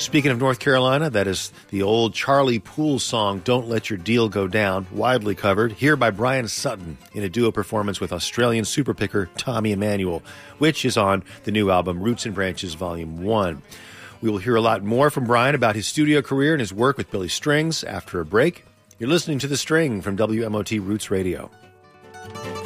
Speaking of North Carolina, that is the old Charlie Poole song, Don't Let Your Deal Go Down, widely covered, here by Brian Sutton in a duo performance with Australian superpicker Tommy Emmanuel, which is on the new album Roots and Branches Volume 1. We will hear a lot more from Brian about his studio career and his work with Billy Strings after a break. You're listening to The String from WMOT Roots Radio.